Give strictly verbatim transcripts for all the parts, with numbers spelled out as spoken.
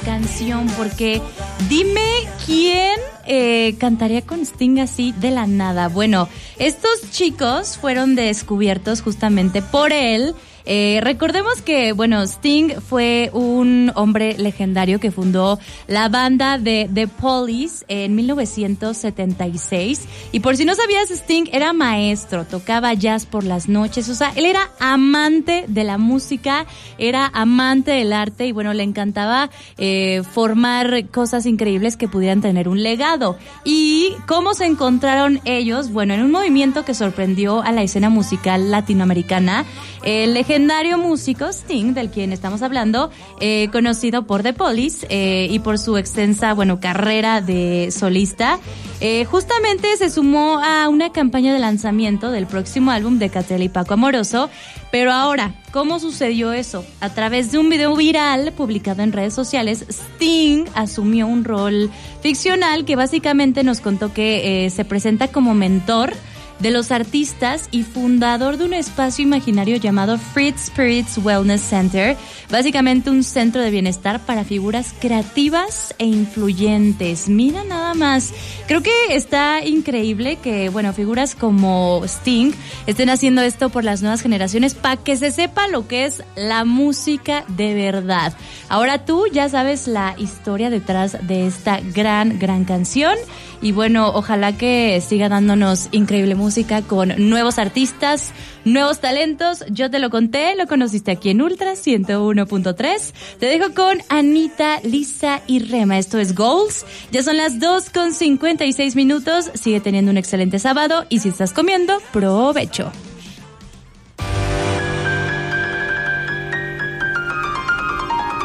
canción, porque dime quién eh, cantaría con Sting así de la nada. Bueno, estos chicos fueron descubiertos justamente por él. Eh, recordemos que, bueno, Sting fue un hombre legendario que fundó la banda de The Police en mil novecientos setenta y seis. Y por si no sabías, Sting era maestro, tocaba jazz por las noches. O sea, él era amante de la música, era amante del arte y, bueno, le encantaba eh, formar cosas increíbles que pudieran tener un legado. ¿Y cómo se encontraron ellos? Bueno, en un movimiento que sorprendió a la escena musical latinoamericana. El legendario músico Sting, del quien estamos hablando, eh, conocido por The Police eh, y por su extensa, bueno, carrera de solista, eh, justamente se sumó a una campaña de lanzamiento del próximo álbum de Catriel y Paco Amoroso. Pero ahora, ¿cómo sucedió eso? A través de un video viral publicado en redes sociales, Sting asumió un rol ficcional que básicamente nos contó que eh, se presenta como mentor de los artistas y fundador de un espacio imaginario llamado Free Spirits Wellness Center, básicamente un centro de bienestar para figuras creativas e influyentes. Mira nada más, creo que está increíble que, bueno, figuras como Sting estén haciendo esto por las nuevas generaciones para que se sepa lo que es la música de verdad. Ahora tú ya sabes la historia detrás de esta gran, gran canción y, bueno, ojalá que siga dándonos increíble música música con nuevos artistas, nuevos talentos. Yo te lo conté, lo conociste aquí en Ultra ciento uno punto tres. Te dejo con Anita, Lisa y Rema. Esto es Goals. Ya son las dos con cincuenta y seis minutos. Sigue teniendo un excelente sábado y si estás comiendo, provecho.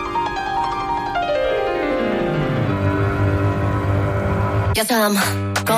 Yes, I'm